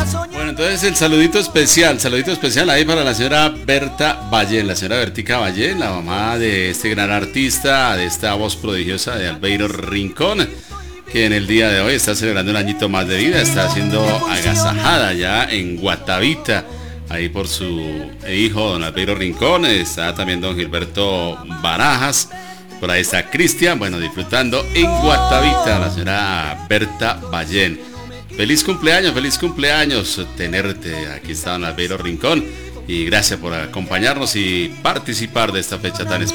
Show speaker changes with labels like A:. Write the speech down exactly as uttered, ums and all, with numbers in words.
A: Bueno, entonces el saludito especial, saludito especial ahí para la señora Berta Ballén, la señora Bertica Ballén, la mamá de este gran artista, de esta voz prodigiosa de Albeiro Rincón, que en el día de hoy está celebrando un añito más de vida, está siendo agasajada ya en Guatavita, ahí por su hijo don Albeiro Rincón, está también don Gilberto Barajas, por ahí está Cristian, bueno, disfrutando en Guatavita, la señora Berta Ballén. Feliz cumpleaños, feliz cumpleaños tenerte, aquí está don Albeiro Rincón y gracias por acompañarnos y participar de esta fecha tan especial.